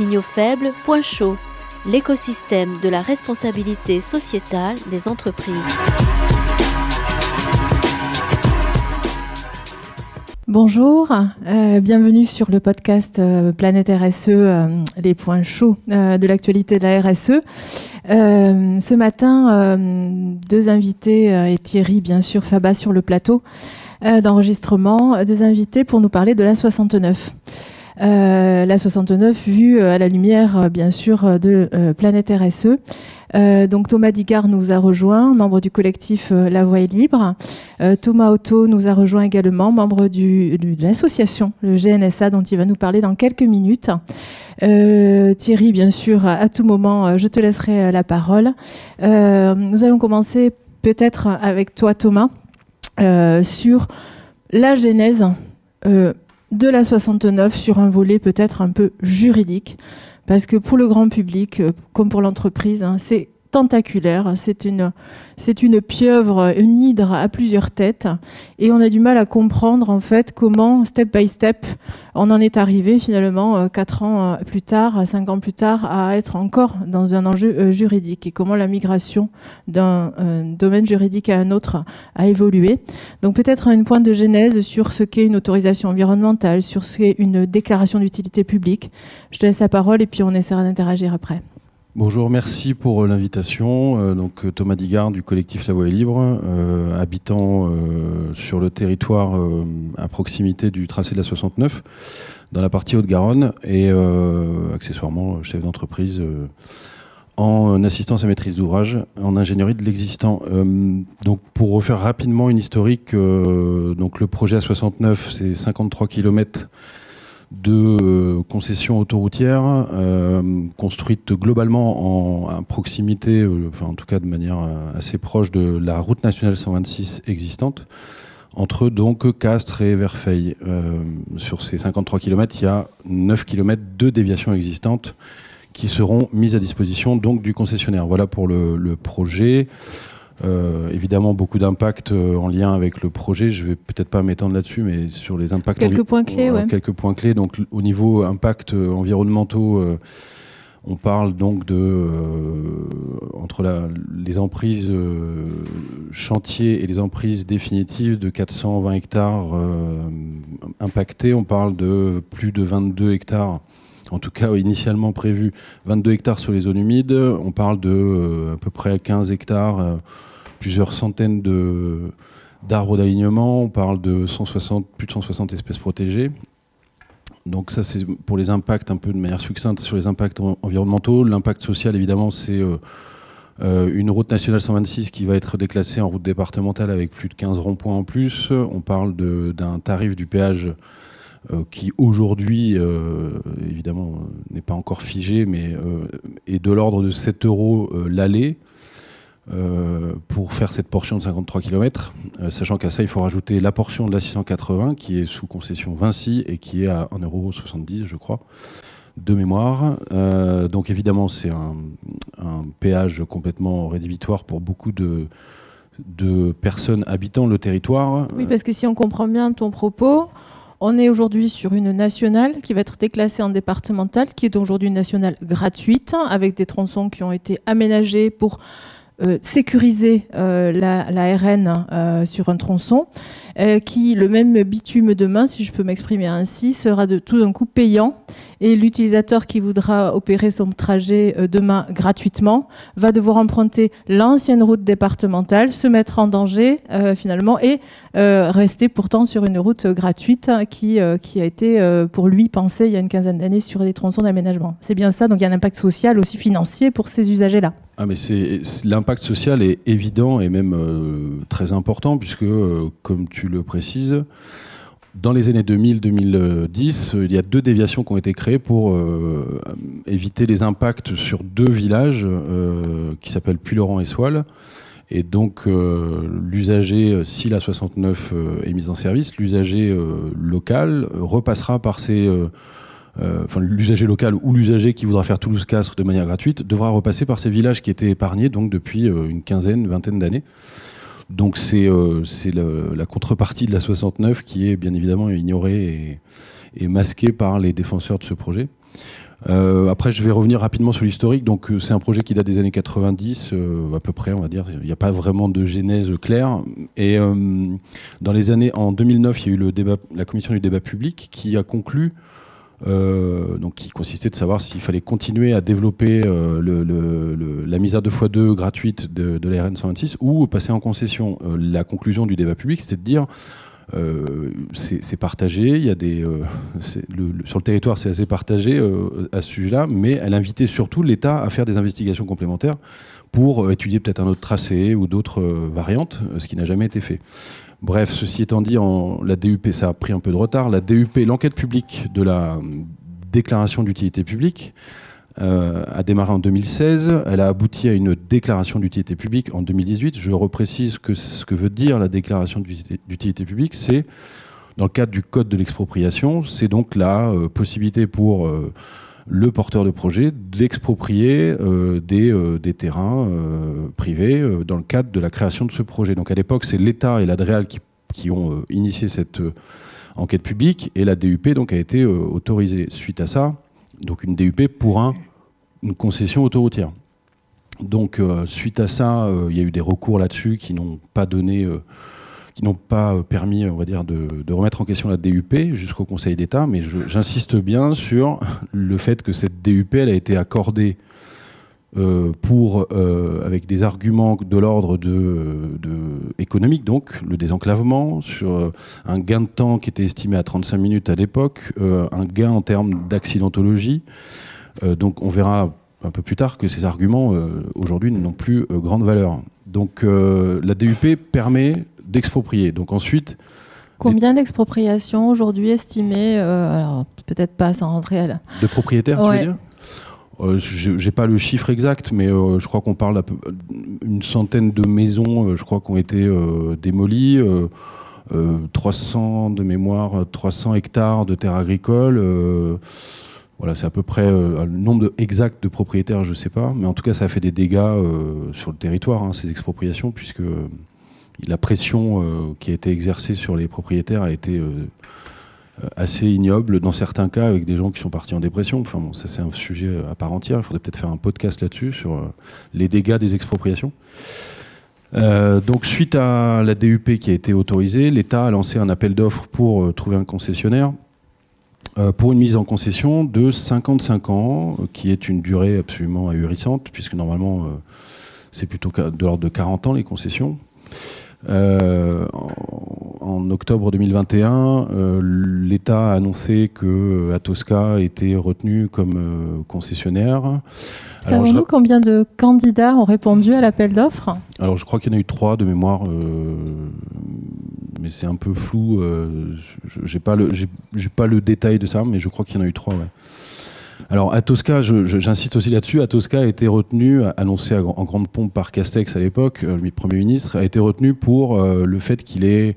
Signaux faibles, points chauds. L'écosystème de la responsabilité sociétale des entreprises. Bonjour, bienvenue sur le podcast Planète RSE, les points chauds de l'actualité de la RSE. Ce matin, deux invités et Thierry, bien sûr, Faba sur le plateau d'enregistrement, deux invités pour nous parler de l'A69. L'A69 vue à la lumière, bien sûr, de Planète RSE. Donc Thomas Digard nous a rejoint, membre du collectif La Voie est libre. Thomas Otto nous a rejoint également, membre de l'association, le GNSA, dont il va nous parler dans quelques minutes. Thierry, bien sûr, à tout moment, je te laisserai la parole. Nous allons commencer peut-être avec toi, Thomas, sur la genèse de l'A69 sur un volet peut-être un peu juridique, parce que pour le grand public, comme pour l'entreprise, c'est tentaculaire, c'est une pieuvre, une hydre à plusieurs têtes, et on a du mal à comprendre en fait comment, step by step, on en est arrivé finalement 4 ans plus tard, 5 ans plus tard, à être encore dans un enjeu juridique, et comment la migration d'un domaine juridique à un autre a évolué. Donc peut-être une pointe de genèse sur ce qu'est une autorisation environnementale, sur ce qu'est une déclaration d'utilité publique. Je te laisse la parole et puis on essaiera d'interagir après. Bonjour, merci pour l'invitation. Donc Thomas Digard du collectif La Voie est libre, habitant sur le territoire à proximité du tracé de la 69, dans la partie Haute-Garonne, et accessoirement chef d'entreprise en assistance à maîtrise d'ouvrage, en ingénierie de l'existant. Donc pour refaire rapidement une historique, donc le projet A69, c'est 53 km de concessions autoroutières construites globalement à proximité, enfin en tout cas de manière assez proche de la route nationale 126 existante, entre donc Castres et Verfeil. Sur ces 53 km, il y a 9 km de déviations existantes qui seront mises à disposition donc du concessionnaire. Voilà pour le projet. Évidemment, beaucoup d'impacts en lien avec le projet. Je vais peut-être pas m'étendre là-dessus, mais sur les impacts... Quelques points clés, ouais. Quelques points clés. Donc, au niveau impacts environnementaux, on parle donc entre les emprises chantiers et les emprises définitives de 420 hectares impactés. On parle de plus de 22 hectares, en tout cas initialement prévu 22 hectares sur les zones humides. On parle de à peu près 15 hectares, plusieurs centaines d'arbres d'alignement. On parle de plus de 160 espèces protégées. Donc ça, c'est pour les impacts, un peu de manière succincte sur les impacts environnementaux. L'impact social, évidemment, c'est une route nationale 126 qui va être déclassée en route départementale avec plus de 15 ronds-points en plus. On parle d'un tarif du péage qui aujourd'hui, évidemment, n'est pas encore figé, mais est de l'ordre de 7 € l'aller pour faire cette portion de 53 km, sachant qu'à ça, il faut rajouter la portion de la 680 qui est sous concession Vinci et qui est à 1,70 €, je crois, de mémoire. Donc évidemment, c'est un péage complètement rédhibitoire pour beaucoup de personnes habitant le territoire. Oui, parce que si on comprend bien ton propos... On est aujourd'hui sur une nationale qui va être déclassée en départementale, qui est aujourd'hui une nationale gratuite, avec des tronçons qui ont été aménagés pour sécuriser la RN sur un tronçon, qui, le même bitume demain, si je peux m'exprimer ainsi, sera tout d'un coup payant. Et l'utilisateur qui voudra opérer son trajet demain gratuitement va devoir emprunter l'ancienne route départementale, se mettre en danger finalement et rester pourtant sur une route gratuite qui a été pour lui pensée il y a une quinzaine d'années sur des tronçons d'aménagement. C'est bien ça, donc il y a un impact social aussi financier pour ces usagers-là. Ah mais l'impact social est évident et même très important puisque, comme tu le précises, dans les années 2000-2010, il y a 2 déviations qui ont été créées pour éviter les impacts sur 2 villages qui s'appellent Puylaurent et Soile. Et donc l'usager, si la 69 est mise en service, l'usager local repassera par l'usager local ou l'usager qui voudra faire Toulouse-Castres de manière gratuite devra repasser par ces villages qui étaient épargnés donc depuis une vingtaine d'années. Donc c'est la contrepartie de la 69 qui est bien évidemment ignorée et masquée par les défenseurs de ce projet. Après, je vais revenir rapidement sur l'historique. Donc, c'est un projet qui date des années 90, à peu près, on va dire. Il n'y a pas vraiment de genèse claire. Et dans les années, en 2009, il y a eu la commission du débat public qui a conclu, donc qui consistait de savoir s'il fallait continuer à développer la mise à 2x2 gratuite de la RN 126 ou passer en concession. La conclusion du débat public, c'était de dire c'est partagé, il y a sur le territoire c'est assez partagé à ce sujet-là, mais elle invitait surtout l'État à faire des investigations complémentaires pour étudier peut-être un autre tracé ou d'autres variantes, ce qui n'a jamais été fait. Bref, ceci étant dit, la DUP, ça a pris un peu de retard. La DUP, l'enquête publique de la déclaration d'utilité publique, a démarré en 2016, elle a abouti à une déclaration d'utilité publique en 2018. Je reprécise que ce que veut dire la déclaration d'utilité publique, c'est, dans le cadre du code de l'expropriation, c'est donc la possibilité pour le porteur de projet d'exproprier des terrains privés dans le cadre de la création de ce projet. Donc à l'époque, c'est l'État et l'ADREAL qui ont initié cette enquête publique, et la DUP donc, a été autorisée. Suite à ça, donc une DUP pour une concession autoroutière. Donc suite à ça, il y a eu des recours là-dessus qui n'ont pas permis, on va dire, de remettre en question la DUP jusqu'au Conseil d'État. Mais j'insiste bien sur le fait que cette DUP, elle a été accordée avec des arguments de l'ordre économique, donc le désenclavement, sur un gain de temps qui était estimé à 35 minutes à l'époque, un gain en termes d'accidentologie. Donc on verra un peu plus tard que ces arguments aujourd'hui n'ont plus grande valeur. Donc la DUP permet d'exproprier. Donc ensuite... Combien d'expropriations aujourd'hui estimées, alors peut-être pas sans rentrer de propriétaires, ouais. Tu veux dire ? J'ai pas le chiffre exact, mais je crois qu'on parle d'une centaine de maisons, je crois, qui ont été démolies, 300 de mémoire, 300 hectares de terres agricoles. Voilà, c'est à peu près le nombre exact de propriétaires, je sais pas, mais en tout cas, ça a fait des dégâts sur le territoire, ces expropriations, puisque la pression qui a été exercée sur les propriétaires a été assez ignoble dans certains cas, avec des gens qui sont partis en dépression. Enfin bon, ça c'est un sujet à part entière. Il faudrait peut-être faire un podcast là-dessus sur les dégâts des expropriations. Donc suite à la DUP qui a été autorisée, l'État a lancé un appel d'offres pour trouver un concessionnaire pour une mise en concession de 55 ans, qui est une durée absolument ahurissante, puisque normalement c'est plutôt de l'ordre de 40 ans les concessions. En octobre 2021, l'État a annoncé que Atosca était retenu comme concessionnaire. Savons-nous combien de candidats ont répondu à l'appel d'offres ? Alors je crois qu'il y en a eu 3 de mémoire, mais c'est un peu flou. J'ai pas le détail de ça, mais je crois qu'il y en a eu 3. Ouais. Alors Atosca, j'insiste aussi là-dessus, Atosca a été retenu, annoncé en grande pompe par Castex à l'époque, le Premier ministre, a été retenu pour le fait qu'il ait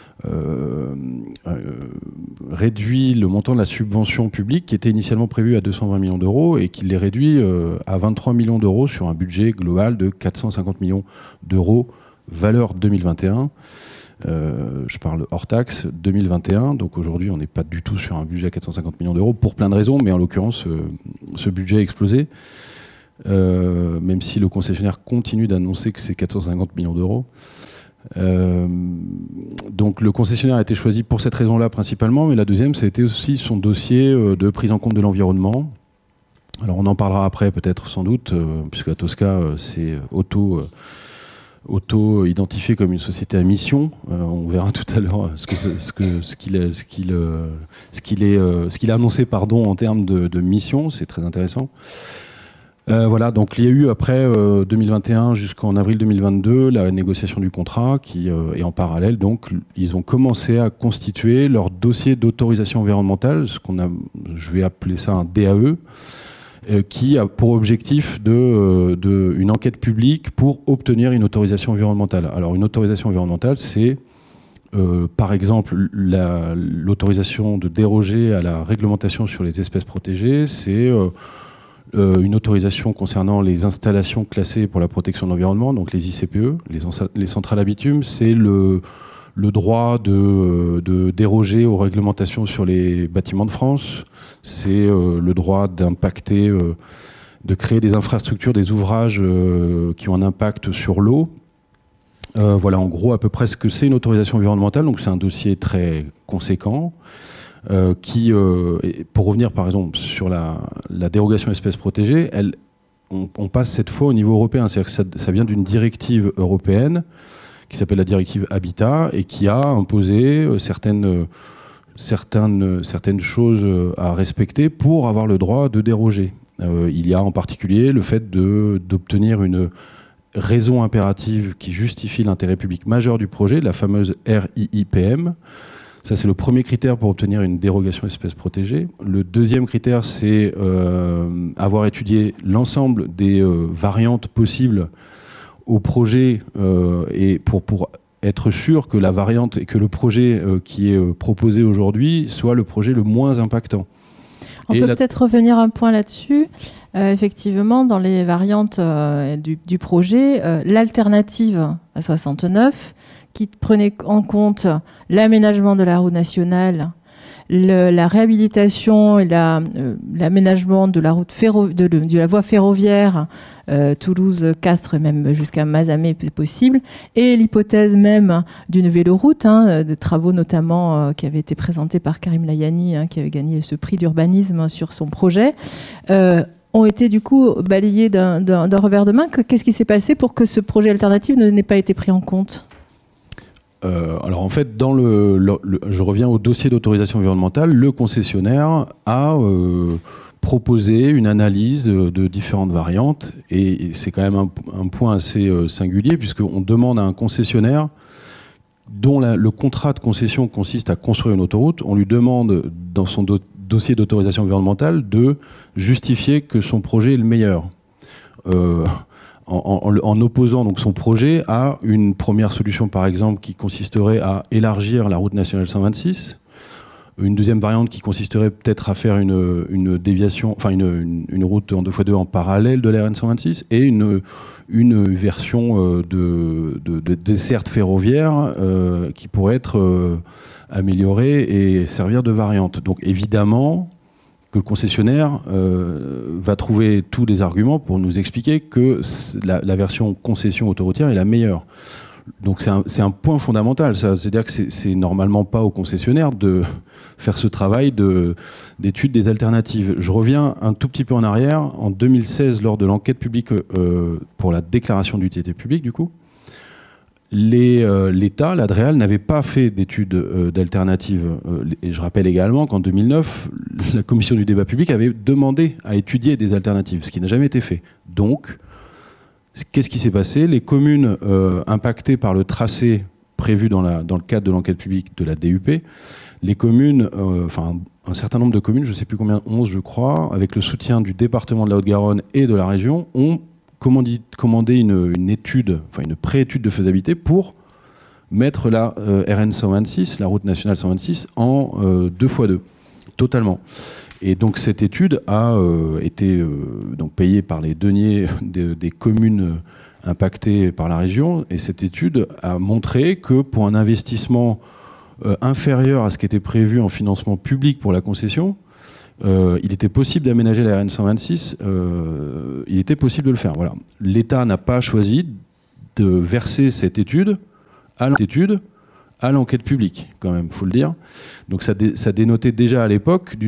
réduit le montant de la subvention publique qui était initialement prévu à 220 millions d'euros et qu'il l'ait réduit à 23 millions d'euros sur un budget global de 450 millions d'euros, valeur 2021. Je parle hors taxe 2021, donc aujourd'hui on n'est pas du tout sur un budget à 450 millions d'euros pour plein de raisons, mais en l'occurrence ce budget a explosé, même si le concessionnaire continue d'annoncer que c'est 450 millions d'euros. Donc le concessionnaire a été choisi pour cette raison-là principalement, mais la deuxième c'était aussi son dossier de prise en compte de l'environnement. Alors on en parlera après peut-être sans doute, puisque Atosca c'est auto-identifié comme une société à mission. On verra tout à l'heure ce qu'il a annoncé en termes de mission. C'est très intéressant. Voilà, donc il y a eu après 2021 jusqu'en avril 2022 la négociation du contrat et en parallèle, donc, ils ont commencé à constituer leur dossier d'autorisation environnementale, je vais appeler ça un DAE, qui a pour objectif une enquête publique pour obtenir une autorisation environnementale. Alors une autorisation environnementale, c'est par exemple l'autorisation de déroger à la réglementation sur les espèces protégées, c'est une autorisation concernant les installations classées pour la protection de l'environnement, donc les ICPE, les centrales à bitume. C'est le droit de déroger aux réglementations sur les bâtiments de France. C'est le droit d'impacter, de créer des infrastructures, des ouvrages qui ont un impact sur l'eau. Voilà en gros à peu près ce que c'est une autorisation environnementale. Donc c'est un dossier très conséquent. Pour revenir par exemple sur la dérogation espèces protégées, on passe cette fois au niveau européen. C'est-à-dire que ça vient d'une directive européenne qui s'appelle la directive Habitat et qui a imposé certaines choses à respecter pour avoir le droit de déroger. Il y a en particulier le fait d'obtenir une raison impérative qui justifie l'intérêt public majeur du projet, la fameuse RIIPM. Ça, c'est le premier critère pour obtenir une dérogation espèce protégée. Le deuxième critère, c'est avoir étudié l'ensemble des variantes possibles au projet et pour être sûr que la variante et que le projet qui est proposé aujourd'hui soit le projet le moins impactant. On peut peut-être revenir un point là-dessus. Effectivement, dans les variantes du projet, l'alternative à 69, qui prenait en compte l'aménagement de la route nationale, la réhabilitation et l'aménagement de la route de la voie ferroviaire Toulouse-Castres et même jusqu'à Mazamet possible, et l'hypothèse même d'une véloroute, de travaux notamment qui avaient été présentés par Karim Layani, qui avait gagné ce prix d'urbanisme sur son projet, ont été du coup balayés d'un revers de main. Qu'est-ce qui s'est passé pour que ce projet alternatif n'ait pas été pris en compte ? Alors en fait, je reviens au dossier d'autorisation environnementale. Le concessionnaire a proposé une analyse de différentes variantes et c'est quand même un point assez singulier puisqu'on demande à un concessionnaire dont le contrat de concession consiste à construire une autoroute, on lui demande dans son dossier d'autorisation environnementale de justifier que son projet est le meilleur. En opposant donc son projet à une première solution, par exemple, qui consisterait à élargir la route nationale 126, une deuxième variante qui consisterait peut-être à faire une déviation, enfin une route en 2x2 en parallèle de la RN 126, et une version de desserte ferroviaire qui pourrait être améliorée et servir de variante. Donc évidemment que le concessionnaire va trouver tous les arguments pour nous expliquer que la version concession autoroutière est la meilleure. Donc c'est un point fondamental. C'est-à-dire que c'est normalement pas au concessionnaire de faire ce travail d'étude des alternatives. Je reviens un tout petit peu en arrière. En 2016, lors de l'enquête publique pour la déclaration d'utilité publique, du coup, l'État, l'Adréal, n'avait pas fait d'études d'alternatives. Et je rappelle également qu'en 2009, la commission du débat public avait demandé à étudier des alternatives, ce qui n'a jamais été fait. Donc, qu'est-ce qui s'est passé ? Les communes impactées par le tracé prévu dans le cadre de l'enquête publique de la DUP, les communes, un certain nombre de communes, je ne sais plus combien, 11 je crois, avec le soutien du département de la Haute-Garonne et de la région, ont commandé une étude, une préétude de faisabilité pour mettre la RN 126, la route nationale 126, en 2x2, totalement. Et donc cette étude a été donc payée par les deniers des communes impactées par la région, et cette étude a montré que pour un investissement inférieur à ce qui était prévu en financement public pour la concession, il était possible d'aménager la RN 126, il était possible de le faire. Voilà. L'État n'a pas choisi de verser cette étude à l'enquête publique, quand même, il faut le dire. Donc ça dénotait déjà à l'époque